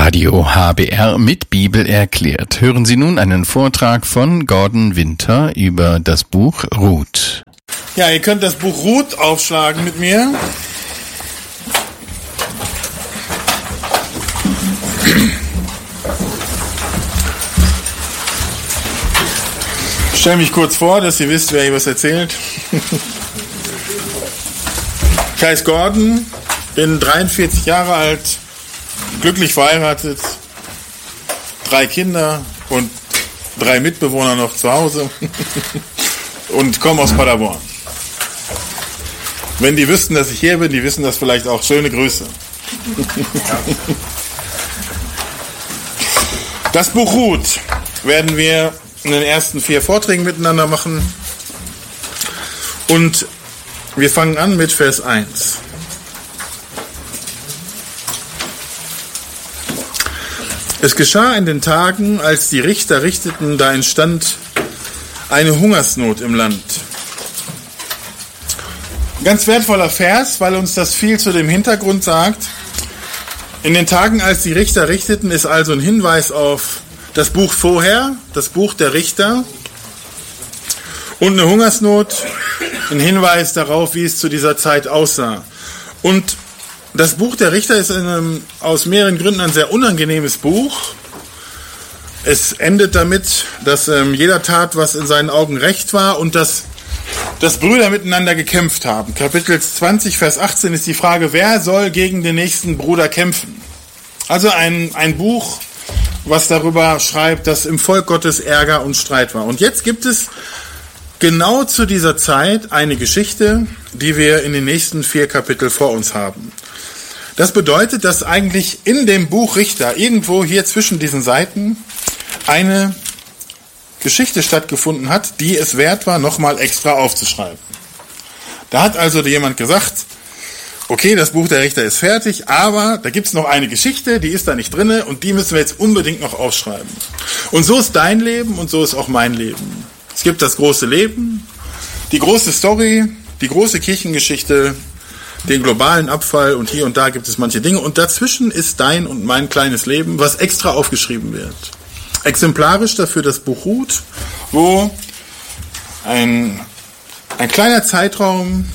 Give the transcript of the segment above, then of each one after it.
Radio HBR mit Bibel erklärt. Hören Sie nun einen Vortrag von Gordon Winter über das Buch Ruth. Ja, ihr könnt das Buch Ruth aufschlagen mit mir. Ich stelle mich kurz vor, dass ihr wisst, wer hier was erzählt. Ich heiße Gordon, bin 43 Jahre alt, glücklich verheiratet, 3 Kinder und 3 Mitbewohner noch zu Hause und komme aus Paderborn. Wenn die wüssten, dass ich hier bin, die wissen das vielleicht auch. Schöne Grüße. Das Buch Ruth werden wir in den ersten 4 Vorträgen miteinander machen. Und wir fangen an mit Vers 1. Es geschah in den Tagen, als die Richter richteten, da entstand eine Hungersnot im Land. Ganz wertvoller Vers, weil uns das viel zu dem Hintergrund sagt. In den Tagen, als die Richter richteten, ist also ein Hinweis auf das Buch vorher, das Buch der Richter. Und eine Hungersnot, ein Hinweis darauf, wie es zu dieser Zeit aussah. Und das Buch der Richter ist aus mehreren Gründen ein sehr unangenehmes Buch. Es endet damit, dass jeder tat, was in seinen Augen recht war und dass Brüder miteinander gekämpft haben. Kapitel 20, Vers 18 ist die Frage, wer soll gegen den nächsten Bruder kämpfen? Also ein Buch, was darüber schreibt, dass im Volk Gottes Ärger und Streit war. Und jetzt gibt es genau zu dieser Zeit eine Geschichte, die wir in den nächsten 4 Kapiteln vor uns haben. Das bedeutet, dass eigentlich in dem Buch Richter, irgendwo hier zwischen diesen Seiten, eine Geschichte stattgefunden hat, die es wert war, nochmal extra aufzuschreiben. Da hat also jemand gesagt, okay, das Buch der Richter ist fertig, aber da gibt es noch eine Geschichte, die ist da nicht drin und die müssen wir jetzt unbedingt noch aufschreiben. Und so ist dein Leben und so ist auch mein Leben. Es gibt das große Leben, die große Story, die große Kirchengeschichte, den globalen Abfall und hier und da gibt es manche Dinge. Und dazwischen ist dein und mein kleines Leben, was extra aufgeschrieben wird. Exemplarisch dafür das Buch Ruth, wo ein kleiner Zeitraum,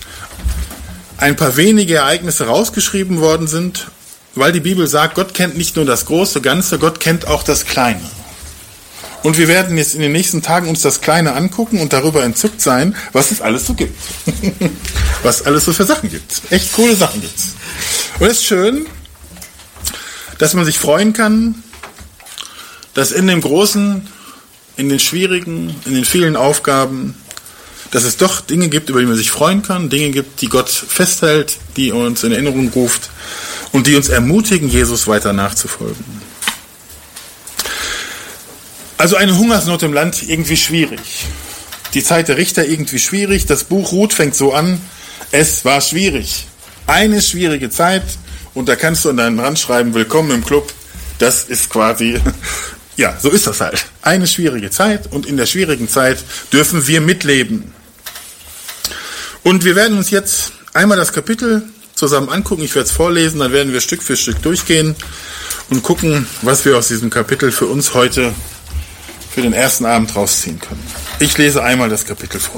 ein paar wenige Ereignisse rausgeschrieben worden sind, weil die Bibel sagt, Gott kennt nicht nur das große Ganze, Gott kennt auch das Kleine. Und wir werden jetzt in den nächsten Tagen uns das Kleine angucken und darüber entzückt sein, was es alles so gibt. Was alles so für Sachen gibt. Echt coole Sachen gibt's. Und es ist schön, dass man sich freuen kann, dass in dem Großen, in den Schwierigen, in den vielen Aufgaben, dass es doch Dinge gibt, über die man sich freuen kann, Dinge gibt, die Gott festhält, die uns in Erinnerung ruft und die uns ermutigen, Jesus weiter nachzufolgen. Also eine Hungersnot im Land irgendwie schwierig. Die Zeit der Richter irgendwie schwierig. Das Buch Ruth fängt so an, es war schwierig. Eine schwierige Zeit und da kannst du an deinen Rand schreiben, willkommen im Club. Das ist quasi, ja, so ist das halt. Eine schwierige Zeit und in der schwierigen Zeit dürfen wir mitleben. Und wir werden uns jetzt einmal das Kapitel zusammen angucken. Ich werde es vorlesen, dann werden wir Stück für Stück durchgehen und gucken, was wir aus diesem Kapitel für uns heute für den ersten Abend rausziehen können. Ich lese einmal das Kapitel vor.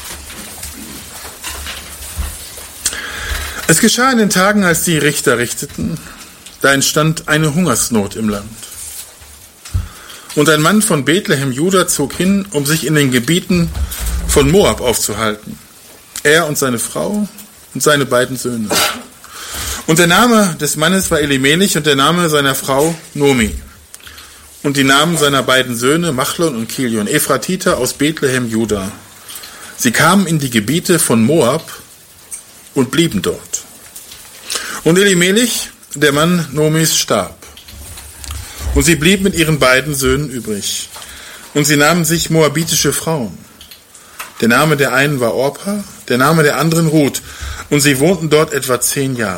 Es geschah in den Tagen, als die Richter richteten, da entstand eine Hungersnot im Land. Und ein Mann von Bethlehem, Juda, zog hin, um sich in den Gebieten von Moab aufzuhalten. Er und seine Frau und seine beiden Söhne. Und der Name des Mannes war Elimelech und der Name seiner Frau Nomi. Und die Namen seiner beiden Söhne, Machlon und Kilion, Ephratiter aus Bethlehem, Juda. Sie kamen in die Gebiete von Moab und blieben dort. Und Elimelech, der Mann Nomis, starb. Und sie blieb mit ihren beiden Söhnen übrig. Und sie nahmen sich moabitische Frauen. Der Name der einen war Orpa, der Name der anderen Ruth. Und sie wohnten dort etwa 10 Jahre.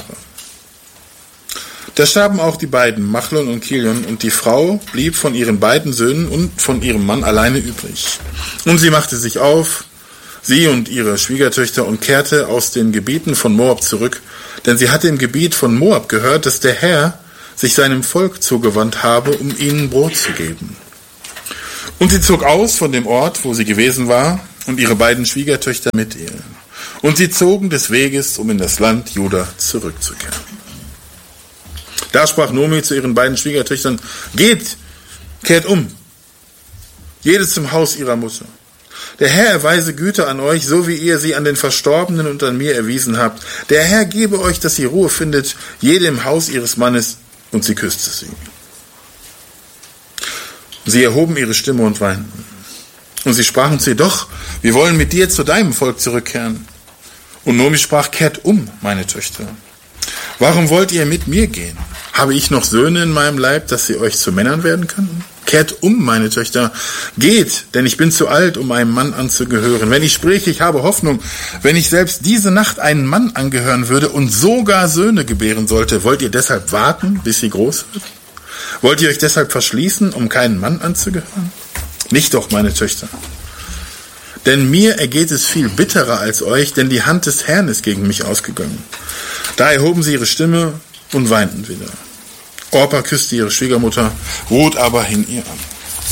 Da starben auch die beiden, Machlon und Kilion, und die Frau blieb von ihren beiden Söhnen und von ihrem Mann alleine übrig. Und sie machte sich auf, sie und ihre Schwiegertöchter, und kehrte aus den Gebieten von Moab zurück, denn sie hatte im Gebiet von Moab gehört, dass der Herr sich seinem Volk zugewandt habe, um ihnen Brot zu geben. Und sie zog aus von dem Ort, wo sie gewesen war, und ihre beiden Schwiegertöchter mit ihr. Und sie zogen des Weges, um in das Land Juda zurückzukehren. Da sprach Nomi zu ihren beiden Schwiegertöchtern: Geht, kehrt um, jede zum Haus ihrer Mutter. Der Herr erweise Güte an euch, so wie ihr sie an den Verstorbenen und an mir erwiesen habt. Der Herr gebe euch, dass ihr Ruhe findet, jede im Haus ihres Mannes. Und sie küsste sie. Sie erhoben ihre Stimme und weinten. Und sie sprachen zu ihr: Doch, wir wollen mit dir zu deinem Volk zurückkehren. Und Nomi sprach: Kehrt um, meine Töchter. Warum wollt ihr mit mir gehen? Habe ich noch Söhne in meinem Leib, dass sie euch zu Männern werden könnten? Kehrt um, meine Töchter. Geht, denn ich bin zu alt, um einem Mann anzugehören. Wenn ich spräche, ich habe Hoffnung. Wenn ich selbst diese Nacht einen Mann angehören würde und sogar Söhne gebären sollte, wollt ihr deshalb warten, bis sie groß wird? Wollt ihr euch deshalb verschließen, um keinen Mann anzugehören? Nicht doch, meine Töchter. Denn mir ergeht es viel bitterer als euch, denn die Hand des Herrn ist gegen mich ausgegangen. Da erhoben sie ihre Stimme und weinten wieder. Orpa küsste ihre Schwiegermutter, Ruth aber hing ihr an.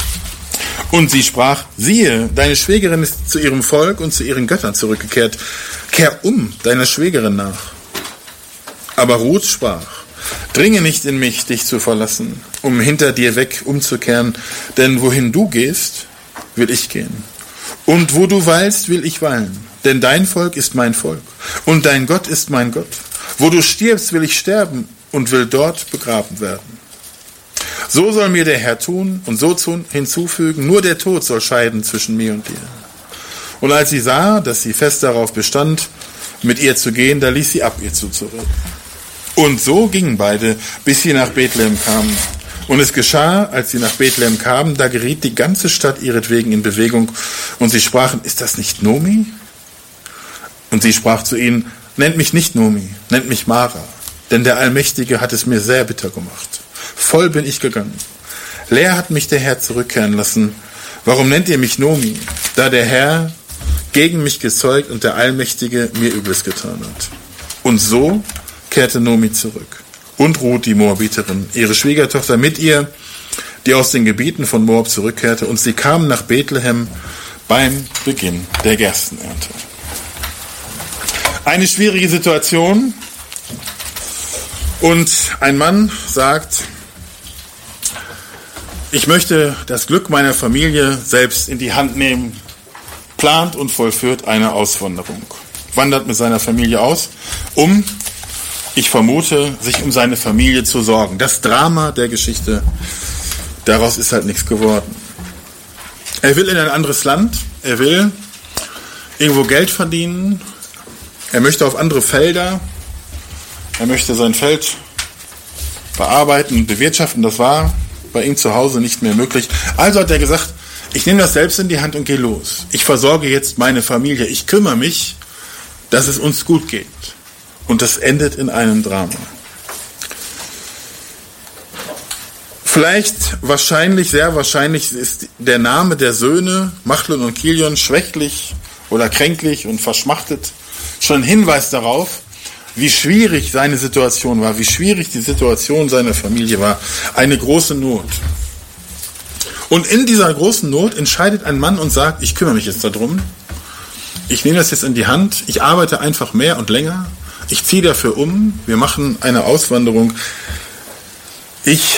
Und sie sprach: Siehe, deine Schwägerin ist zu ihrem Volk und zu ihren Göttern zurückgekehrt. Kehr um deiner Schwägerin nach. Aber Ruth sprach: Dringe nicht in mich, dich zu verlassen, um hinter dir weg umzukehren, denn wohin du gehst, will ich gehen. Und wo du weilst, will ich weilen, denn dein Volk ist mein Volk und dein Gott ist mein Gott. Wo du stirbst, will ich sterben und will dort begraben werden. So soll mir der Herr tun und so hinzufügen: Nur der Tod soll scheiden zwischen mir und dir. Und als sie sah, dass sie fest darauf bestand, mit ihr zu gehen, da ließ sie ab, ihr zuzureden. Und so gingen beide, bis sie nach Bethlehem kamen. Und es geschah, als sie nach Bethlehem kamen, da geriet die ganze Stadt ihretwegen in Bewegung. Und sie sprachen: Ist das nicht Nomi? Und sie sprach zu ihnen: Nennt mich nicht Nomi, nennt mich Mara, denn der Allmächtige hat es mir sehr bitter gemacht. Voll bin ich gegangen. Leer hat mich der Herr zurückkehren lassen. Warum nennt ihr mich Nomi? Da der Herr gegen mich gezeugt und der Allmächtige mir Übles getan hat. Und so kehrte Nomi zurück. Und Ruth, die Moabiterin, ihre Schwiegertochter mit ihr, die aus den Gebieten von Moab zurückkehrte. Und sie kamen nach Bethlehem beim Beginn der Gerstenernte. Eine schwierige Situation. Und ein Mann sagt: Ich möchte das Glück meiner Familie selbst in die Hand nehmen, plant und vollführt eine Auswanderung. Wandert mit seiner Familie aus, ich vermute, sich um seine Familie zu sorgen. Das Drama der Geschichte, daraus ist halt nichts geworden. Er will in ein anderes Land, er will irgendwo Geld verdienen, er möchte auf andere Felder, er möchte sein Feld bearbeiten und bewirtschaften. Das war bei ihm zu Hause nicht mehr möglich. Also hat er gesagt: Ich nehme das selbst in die Hand und gehe los. Ich versorge jetzt meine Familie, ich kümmere mich, dass es uns gut geht. Und das endet in einem Drama. Sehr wahrscheinlich ist der Name der Söhne, Machlon und Kilion, schwächlich oder kränklich und verschmachtet, schon ein Hinweis darauf, wie schwierig seine Situation war, wie schwierig die Situation seiner Familie war. Eine große Not. Und in dieser großen Not entscheidet ein Mann und sagt: Ich kümmere mich jetzt darum. Ich nehme das jetzt in die Hand. Ich arbeite einfach mehr und länger. Ich ziehe dafür um. Wir machen eine Auswanderung. Ich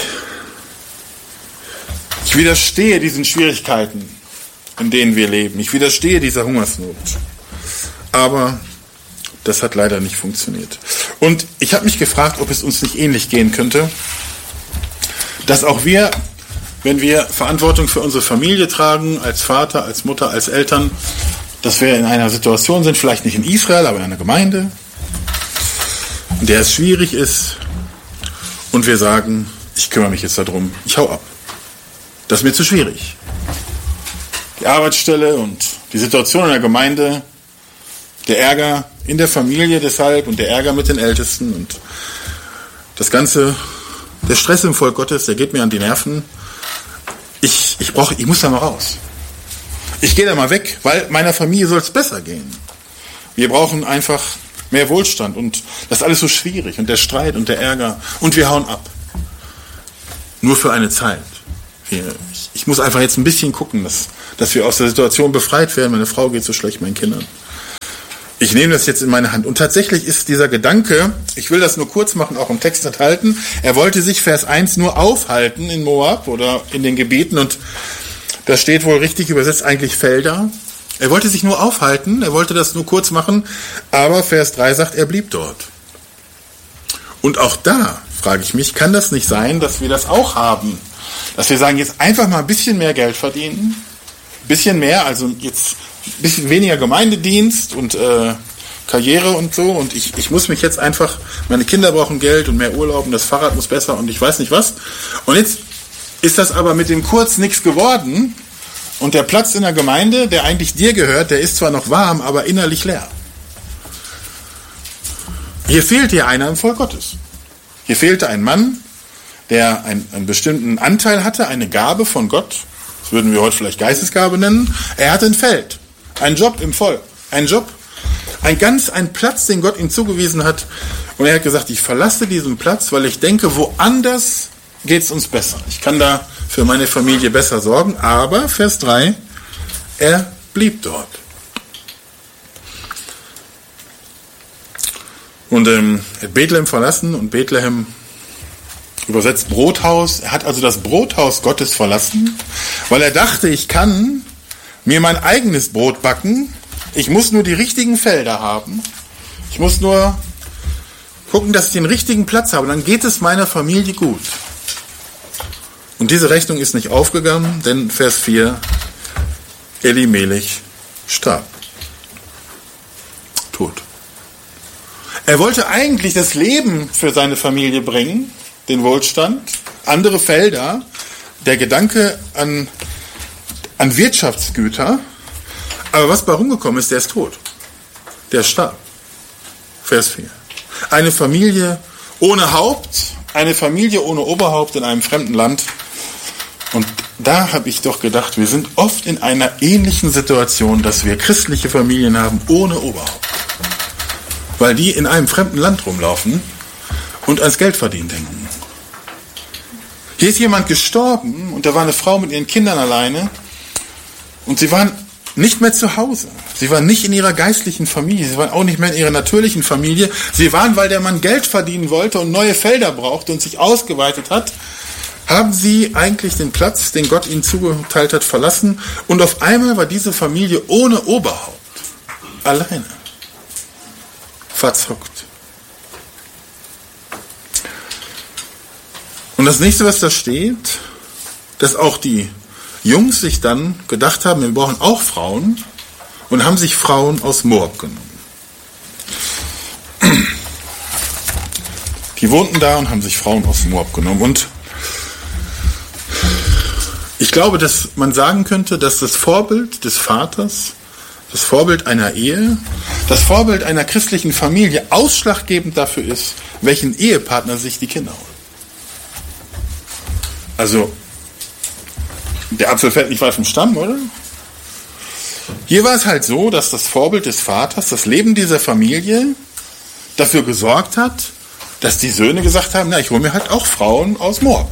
widerstehe diesen Schwierigkeiten, in denen wir leben. Ich widerstehe dieser Hungersnot. Aber das hat leider nicht funktioniert. Und ich habe mich gefragt, ob es uns nicht ähnlich gehen könnte, dass auch wir, wenn wir Verantwortung für unsere Familie tragen, als Vater, als Mutter, als Eltern, dass wir in einer Situation sind, vielleicht nicht in Israel, aber in einer Gemeinde, in der es schwierig ist, und wir sagen: Ich kümmere mich jetzt darum, ich hau ab. Das ist mir zu schwierig. Die Arbeitsstelle und die Situation in der Gemeinde, der Ärger in der Familie deshalb und der Ärger mit den Ältesten und das Ganze, der Stress im Volk Gottes, der geht mir an die Nerven. Ich muss da mal raus. Ich gehe da mal weg, weil meiner Familie soll es besser gehen. Wir brauchen einfach mehr Wohlstand und das ist alles so schwierig und der Streit und der Ärger und wir hauen ab. nur für eine Zeit. Ich muss einfach jetzt ein bisschen gucken, dass wir aus der Situation befreit werden. Meine Frau geht so schlecht meinen Kindern. Ich nehme das jetzt in meine Hand. Und tatsächlich ist dieser Gedanke, ich will das nur kurz machen, auch im Text enthalten, er wollte sich, Vers 1, nur aufhalten in Moab oder in den Gebieten, und da steht wohl richtig übersetzt eigentlich Felder. Er wollte sich nur aufhalten, er wollte das nur kurz machen, aber Vers 3 sagt, er blieb dort. Und auch da frage ich mich, kann das nicht sein, dass wir das auch haben? Dass wir sagen, jetzt einfach mal ein bisschen mehr Geld verdienen, ein bisschen mehr, also jetzt ein bisschen weniger Gemeindedienst und Karriere und so, und ich muss mich jetzt einfach, meine Kinder brauchen Geld und mehr Urlaub und das Fahrrad muss besser und ich weiß nicht was. Und jetzt ist das aber mit dem Kurz nichts geworden und der Platz in der Gemeinde, der eigentlich dir gehört, der ist zwar noch warm, aber innerlich leer. Hier fehlt dir einer im Volk Gottes. Hier fehlte ein Mann, der einen bestimmten Anteil hatte, eine Gabe von Gott, das würden wir heute vielleicht Geistesgabe nennen. Er hatte ein Feld, einen Job im Volk, einen Job, ein Platz, den Gott ihm zugewiesen hat. Und er hat gesagt, ich verlasse diesen Platz, weil ich denke, woanders geht es uns besser. Ich kann da für meine Familie besser sorgen. Aber, Vers 3, er blieb dort. Und er hat Bethlehem verlassen, und Bethlehem übersetzt Brothaus. Er hat also das Brothaus Gottes verlassen, weil er dachte, ich kann mir mein eigenes Brot backen. Ich muss nur die richtigen Felder haben. Ich muss nur gucken, dass ich den richtigen Platz habe. Dann geht es meiner Familie gut. Und diese Rechnung ist nicht aufgegangen, denn Vers 4, Elimelech starb. Tot. Er wollte eigentlich das Leben für seine Familie bringen, den Wohlstand, andere Felder, der Gedanke an Wirtschaftsgüter. Aber was bei rumgekommen ist, der ist tot. Der starb. Vers 4. Eine Familie ohne Haupt, eine Familie ohne Oberhaupt in einem fremden Land. Und da habe ich doch gedacht, wir sind oft in einer ähnlichen Situation, dass wir christliche Familien haben ohne Oberhaupt. Weil die in einem fremden Land rumlaufen und ans Geldverdienen denken. Hier ist jemand gestorben und da war eine Frau mit ihren Kindern alleine und sie waren nicht mehr zu Hause. Sie waren nicht in ihrer geistlichen Familie. Sie waren auch nicht mehr in ihrer natürlichen Familie. Sie waren, weil der Mann Geld verdienen wollte und neue Felder brauchte und sich ausgeweitet hat, haben sie eigentlich den Platz, den Gott ihnen zugeteilt hat, verlassen. Und auf einmal war diese Familie ohne Oberhaupt. Alleine. Verzockt. Und das nächste, was da steht, dass auch die Jungs sich dann gedacht haben, wir brauchen auch Frauen, und haben sich Frauen aus Moab genommen. Die wohnten da und haben sich Frauen aus Moab genommen. Und ich glaube, dass man sagen könnte, dass das Vorbild des Vaters, das Vorbild einer Ehe, das Vorbild einer christlichen Familie ausschlaggebend dafür ist, welchen Ehepartner sich die Kinder holen. Also, der Apfel fällt nicht weit vom Stamm, oder? Hier war es halt so, dass das Vorbild des Vaters, das Leben dieser Familie, dafür gesorgt hat, dass die Söhne gesagt haben, na, ich hole mir halt auch Frauen aus Moab.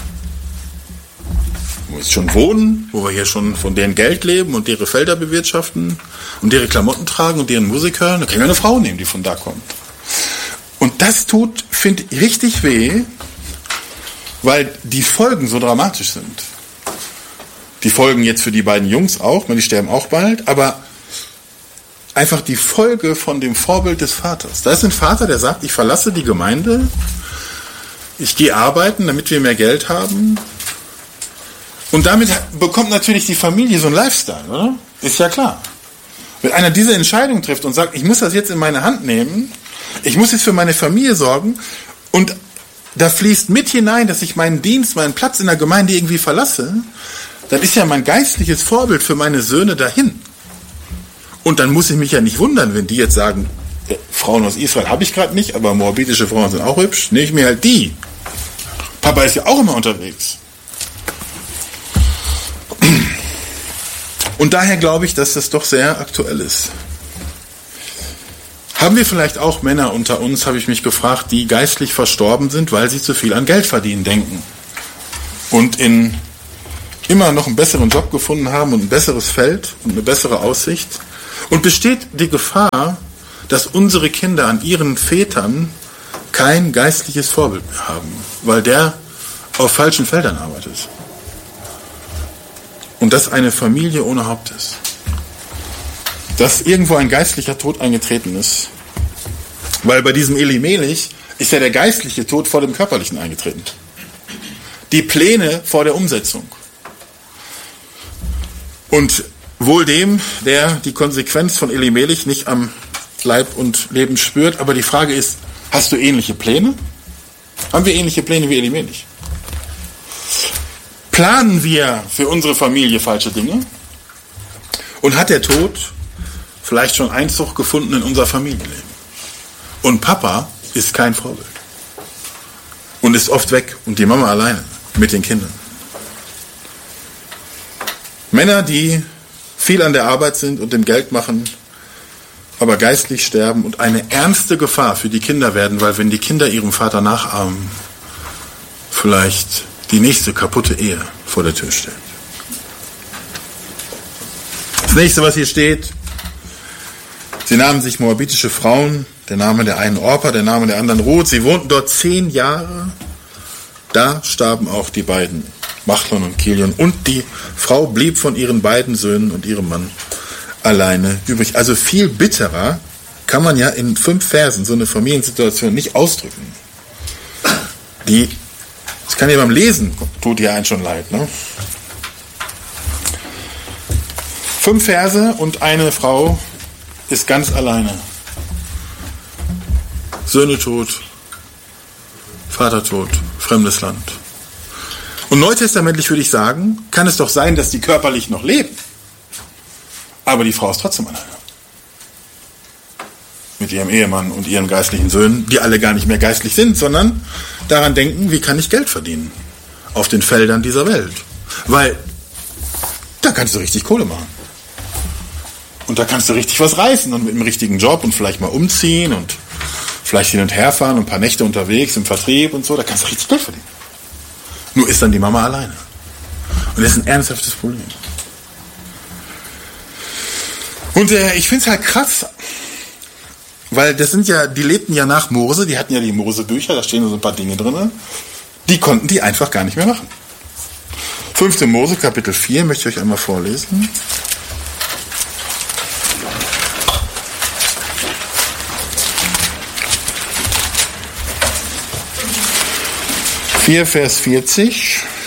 Wo wir jetzt schon wohnen, wo wir hier schon von deren Geld leben und deren Felder bewirtschaften und deren Klamotten tragen und deren Musik hören, da können wir eine Frau nehmen, die von da kommt. Und das tut, finde ich, richtig weh, weil die Folgen so dramatisch sind. Die Folgen jetzt für die beiden Jungs auch, die sterben auch bald, aber einfach die Folge von dem Vorbild des Vaters. Da ist ein Vater, der sagt, ich verlasse die Gemeinde, ich gehe arbeiten, damit wir mehr Geld haben. Und damit bekommt natürlich die Familie so einen Lifestyle, oder? Ist ja klar. Wenn einer diese Entscheidung trifft und sagt, ich muss das jetzt in meine Hand nehmen, ich muss jetzt für meine Familie sorgen, und da fließt mit hinein, dass ich meinen Dienst, meinen Platz in der Gemeinde irgendwie verlasse, dann ist ja mein geistliches Vorbild für meine Söhne dahin. Und dann muss ich mich ja nicht wundern, wenn die jetzt sagen, Frauen aus Israel habe ich gerade nicht, aber moabitische Frauen sind auch hübsch, nehme ich mir halt die. Papa ist ja auch immer unterwegs. Und daher glaube ich, dass das doch sehr aktuell ist. Haben wir vielleicht auch Männer unter uns, habe ich mich gefragt, die geistlich verstorben sind, weil sie zu viel an Geld verdienen denken. und immer noch einen besseren Job gefunden haben und ein besseres Feld und eine bessere Aussicht. Und besteht die Gefahr, dass unsere Kinder an ihren Vätern kein geistliches Vorbild mehr haben, weil der auf falschen Feldern arbeitet. Und dass eine Familie ohne Haupt ist. Dass irgendwo ein geistlicher Tod eingetreten ist. Weil bei diesem Elimelech ist ja der geistliche Tod vor dem körperlichen eingetreten. Die Pläne vor der Umsetzung. Und wohl dem, der die Konsequenz von Elimelech nicht am Leib und Leben spürt. Aber die Frage ist, hast du ähnliche Pläne? Haben wir ähnliche Pläne wie Elimelech? Planen wir für unsere Familie falsche Dinge? Und hat der Tod vielleicht schon Einzug gefunden in unser Familienleben? Und Papa ist kein Vorbild. Und ist oft weg und die Mama alleine mit den Kindern. Männer, die viel an der Arbeit sind und dem Geld machen, aber geistlich sterben und eine ernste Gefahr für die Kinder werden, weil wenn die Kinder ihrem Vater nachahmen, vielleicht die nächste kaputte Ehe vor der Tür steht. Das nächste, was hier steht, sie nahmen sich moabitische Frauen, der Name der einen Orpa, der Name der anderen Ruth, sie wohnten dort 10 Jahre, da starben auch die beiden, Machlon und Kilion, und die Frau blieb von ihren beiden Söhnen und ihrem Mann alleine übrig. Also viel bitterer kann man ja in 5 Versen so eine Familiensituation nicht ausdrücken. Das kann ja beim Lesen, tut ja einen schon leid. Ne? 5 Verse und eine Frau ist ganz alleine. Söhne tot, Vater tot, fremdes Land. Und neutestamentlich würde ich sagen, kann es doch sein, dass die körperlich noch leben. Aber die Frau ist trotzdem alleine. Mit ihrem Ehemann und ihren geistlichen Söhnen, die alle gar nicht mehr geistlich sind, sondern daran denken, wie kann ich Geld verdienen auf den Feldern dieser Welt. Weil da kannst du richtig Kohle machen. Und da kannst du richtig was reißen und mit dem richtigen Job und vielleicht mal umziehen und vielleicht hin und her fahren und ein paar Nächte unterwegs im Vertrieb und so, da kannst du richtig Geld verdienen. Nur ist dann die Mama alleine. Und das ist ein ernsthaftes Problem. Und ich finde es halt krass, weil die lebten ja nach Mose, die hatten ja die Mose-Bücher, da stehen so ein paar Dinge drin, die konnten die einfach gar nicht mehr machen. 5. Mose, Kapitel 4, möchte ich euch einmal vorlesen. Vers 40.